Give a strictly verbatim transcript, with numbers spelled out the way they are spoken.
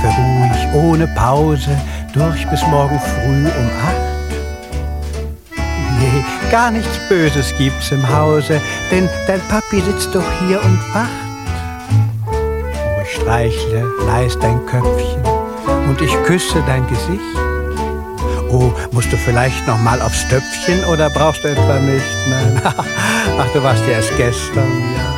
schlafe ruhig, ohne Pause, durch bis morgen früh um acht. Nee, gar nichts Böses gibt's im Hause, denn dein Papi sitzt doch hier und wacht. Oh, ich streichle leis dein Köpfchen und ich küsse dein Gesicht. Oh, musst du vielleicht noch mal aufs Stöpfchen oder brauchst du etwa nicht? Nein, ach, du warst ja erst gestern, ja.